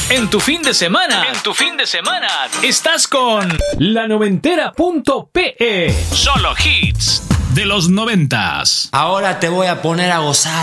En tu fin de semana. Estás con lanoventera.pe. Solo hits de los 90s. Ahora te voy a poner a gozar.